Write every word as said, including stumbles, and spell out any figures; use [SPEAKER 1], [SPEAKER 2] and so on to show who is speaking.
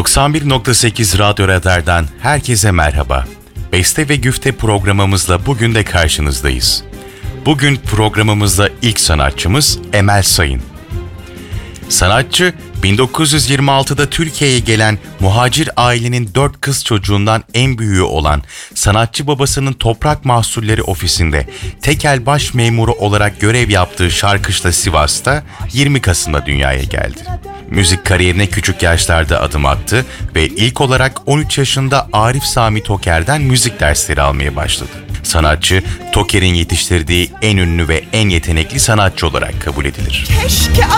[SPEAKER 1] doksan bir nokta sekiz Radyo Radar'dan herkese merhaba. Beste ve Güfte programımızla bugün de karşınızdayız. Bugün programımızda ilk sanatçımız Emel Sayın. Sanatçı, bin dokuz yüz yirmi altıda Türkiye'ye gelen muhacir ailenin dört kız çocuğundan en büyüğü olan sanatçı babasının Toprak Mahsulleri Ofisi'nde tekel baş memuru olarak görev yaptığı Şarkışla Sivas'ta yirmi Kasım'da dünyaya geldi. Müzik kariyerine küçük yaşlarda adım attı ve ilk olarak on üç yaşında Arif Sami Toker'den müzik dersleri almaya başladı. Sanatçı, Toker'in yetiştirdiği en ünlü ve en yetenekli sanatçı olarak kabul edilir.
[SPEAKER 2] Keşke